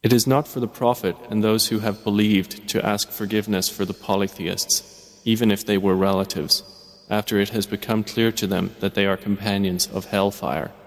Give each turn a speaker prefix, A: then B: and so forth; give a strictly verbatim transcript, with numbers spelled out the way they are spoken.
A: It is not for the Prophet and those who have believed to ask forgiveness for the polytheists, even if they were relatives, after it has become clear to them that they are companions of hellfire.